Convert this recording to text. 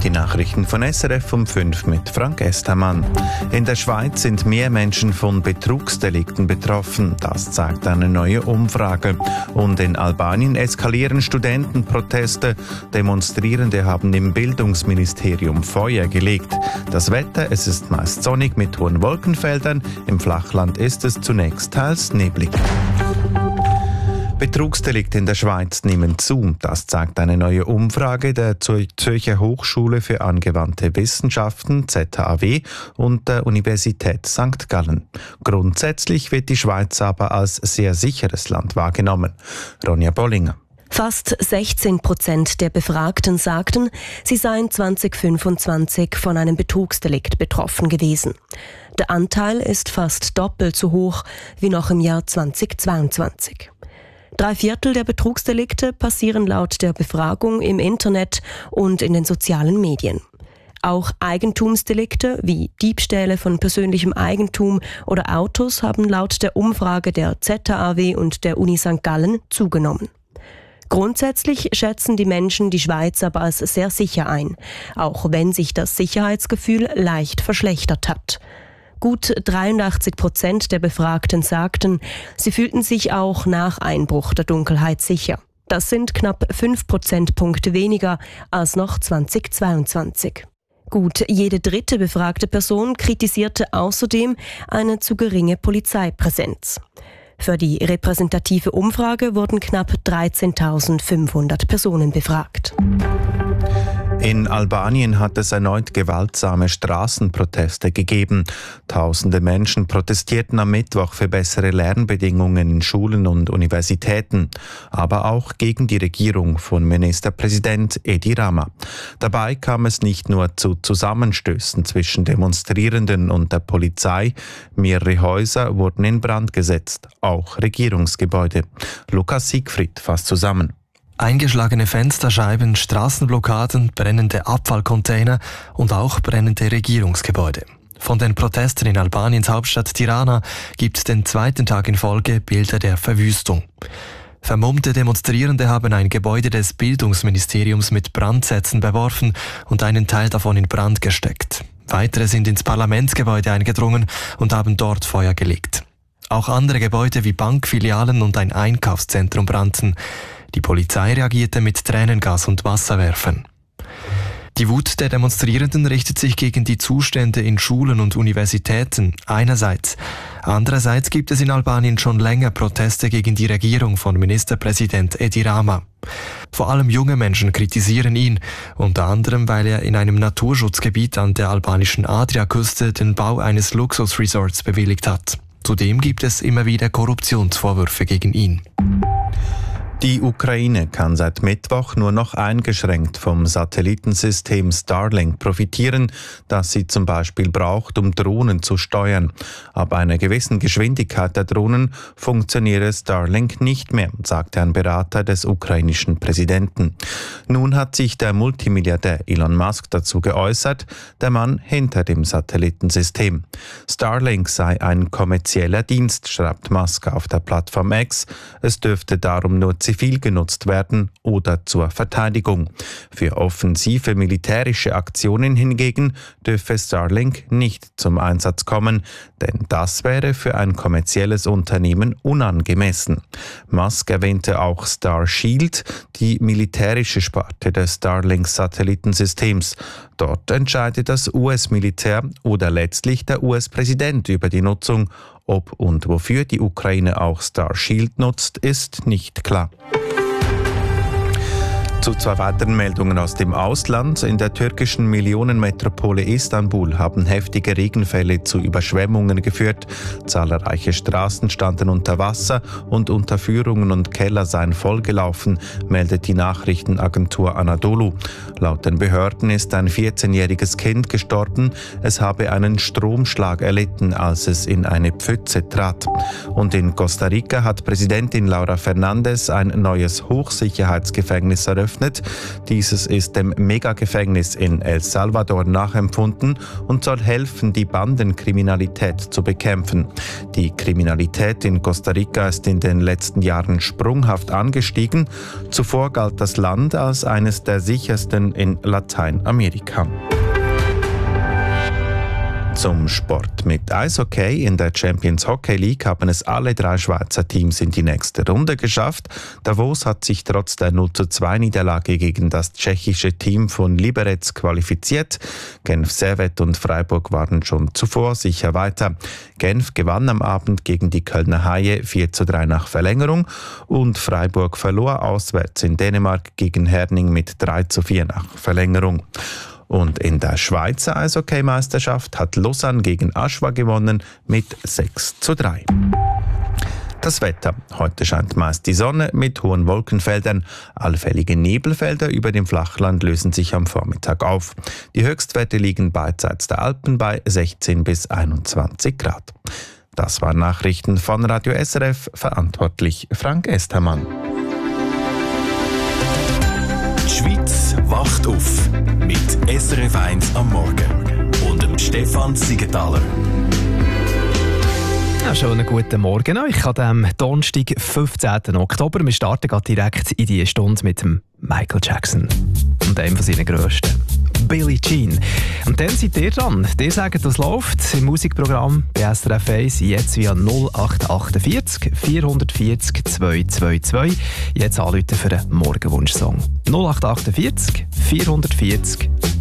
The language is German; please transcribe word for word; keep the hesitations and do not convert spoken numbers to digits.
Die Nachrichten von S R F um fünf mit Frank Estermann. In der Schweiz sind mehr Menschen von Betrugsdelikten betroffen. Das zeigt eine neue Umfrage. Und in Albanien eskalieren Studentenproteste. Demonstrierende haben im Bildungsministerium Feuer gelegt. Das Wetter, es ist meist sonnig mit hohen Wolkenfeldern. Im Flachland ist es zunächst teils neblig. Betrugsdelikte in der Schweiz nehmen zu. Das zeigt eine neue Umfrage der Zürcher Hochschule für angewandte Wissenschaften Z H A W und der Universität Sankt Gallen. Grundsätzlich wird die Schweiz aber als sehr sicheres Land wahrgenommen. Ronja Bollinger. Fast sechzehn Prozent der Befragten sagten, sie seien zwanzig fünfundzwanzig von einem Betrugsdelikt betroffen gewesen. Der Anteil ist fast doppelt so hoch wie noch im Jahr zweitausendzweiundzwanzig. Drei Viertel der Betrugsdelikte passieren laut der Befragung im Internet und in den sozialen Medien. Auch Eigentumsdelikte wie Diebstähle von persönlichem Eigentum oder Autos haben laut der Umfrage der Z H A W und der Uni Sankt Gallen zugenommen. Grundsätzlich schätzen die Menschen die Schweiz aber als sehr sicher ein, auch wenn sich das Sicherheitsgefühl leicht verschlechtert hat. Gut dreiundachtzig Prozent der Befragten sagten, sie fühlten sich auch nach Einbruch der Dunkelheit sicher. Das sind knapp fünf Prozentpunkte weniger als noch zweitausendzweiundzwanzig. Gut jede dritte befragte Person kritisierte außerdem eine zu geringe Polizeipräsenz. Für die repräsentative Umfrage wurden knapp dreizehntausendfünfhundert Personen befragt. In Albanien hat es erneut gewaltsame Straßenproteste gegeben. Tausende Menschen protestierten am Mittwoch für bessere Lernbedingungen in Schulen und Universitäten, aber auch gegen die Regierung von Ministerpräsident Edi Rama. Dabei kam es nicht nur zu Zusammenstößen zwischen Demonstrierenden und der Polizei. Mehrere Häuser wurden in Brand gesetzt, auch Regierungsgebäude. Lukas Siegfried fasst zusammen. Eingeschlagene Fensterscheiben, Straßenblockaden, brennende Abfallcontainer und auch brennende Regierungsgebäude. Von den Protesten in Albaniens Hauptstadt Tirana gibt es den zweiten Tag in Folge Bilder der Verwüstung. Vermummte Demonstrierende haben ein Gebäude des Bildungsministeriums mit Brandsätzen beworfen und einen Teil davon in Brand gesteckt. Weitere sind ins Parlamentsgebäude eingedrungen und haben dort Feuer gelegt. Auch andere Gebäude wie Bankfilialen und ein Einkaufszentrum brannten. Die Polizei reagierte mit Tränengas und Wasserwerfern. Die Wut der Demonstrierenden richtet sich gegen die Zustände in Schulen und Universitäten einerseits. Andererseits gibt es in Albanien schon länger Proteste gegen die Regierung von Ministerpräsident Edi Rama. Vor allem junge Menschen kritisieren ihn, unter anderem weil er in einem Naturschutzgebiet an der albanischen Adriaküste den Bau eines Luxusresorts bewilligt hat. Zudem gibt es immer wieder Korruptionsvorwürfe gegen ihn. Die Ukraine kann seit Mittwoch nur noch eingeschränkt vom Satellitensystem Starlink profitieren, das sie zum Beispiel braucht, um Drohnen zu steuern. Ab einer gewissen Geschwindigkeit der Drohnen funktioniere Starlink nicht mehr, sagte ein Berater des ukrainischen Präsidenten. Nun hat sich der Multimilliardär Elon Musk dazu geäußert, der Mann hinter dem Satellitensystem. Starlink sei ein kommerzieller Dienst, schreibt Musk auf der Plattform X. Es dürfte darum nur zivil genutzt werden oder zur Verteidigung. Für offensive militärische Aktionen hingegen dürfe Starlink nicht zum Einsatz kommen, denn das wäre für ein kommerzielles Unternehmen unangemessen. Musk erwähnte auch Starshield, die militärische Sparte des Starlink-Satellitensystems. Dort entscheidet das U S-Militär oder letztlich der U S-Präsident über die Nutzung. Ob und wofür die Ukraine auch Starshield nutzt, ist nicht klar. Zu zwei weiteren Meldungen aus dem Ausland. In der türkischen Millionenmetropole Istanbul haben heftige Regenfälle zu Überschwemmungen geführt. Zahlreiche Straßen standen unter Wasser und Unterführungen und Keller seien vollgelaufen, meldet die Nachrichtenagentur Anadolu. Laut den Behörden ist ein vierzehnjähriges Kind gestorben. Es habe einen Stromschlag erlitten, als es in eine Pfütze trat. Und in Costa Rica hat Präsidentin Laura Fernandez ein neues Hochsicherheitsgefängnis eröffnet, eröffnet. Dieses ist dem Megagefängnis in El Salvador nachempfunden und soll helfen, die Bandenkriminalität zu bekämpfen. Die Kriminalität in Costa Rica ist in den letzten Jahren sprunghaft angestiegen. Zuvor galt das Land als eines der sichersten in Lateinamerika. Zum Sport. Mit Eishockey in der Champions Hockey League haben es alle drei Schweizer Teams in die nächste Runde geschafft. Davos hat sich trotz der null zu zwei Niederlage gegen das tschechische Team von Liberec qualifiziert. Genf Servette und Freiburg waren schon zuvor sicher weiter. Genf gewann am Abend gegen die Kölner Haie vier zu drei nach Verlängerung und Freiburg verlor auswärts in Dänemark gegen Herning mit drei zu vier nach Verlängerung. Und in der Schweizer Eishockey-Meisterschaft hat Lausanne gegen Aschua gewonnen mit sechs zu drei. Das Wetter. Heute scheint meist die Sonne mit hohen Wolkenfeldern. Allfällige Nebelfelder über dem Flachland lösen sich am Vormittag auf. Die Höchstwerte liegen beidseits der Alpen bei sechzehn bis einundzwanzig Grad. Das waren Nachrichten von Radio S R F, verantwortlich Frank Estermann. Die Schweiz wacht auf mit S R F eins am Morgen und dem Stefan Siegenthaler. Ja, schönen guten Morgen euch an diesem Donnerstag, fünfzehnten Oktober. Wir starten gerade direkt in diese Stunde mit dem Michael Jackson und einem von seinen grössten, Billie Jean. Und dann seid ihr dran. Ihr sagt, was läuft im Musikprogramm bei S R F eins jetzt via null acht achtundvierzig vierhundertvierzig zweihundertzweiundzwanzig. Jetzt anrufen für einen Morgenwunsch-Song. null acht achtundvierzig vierhundertvierzig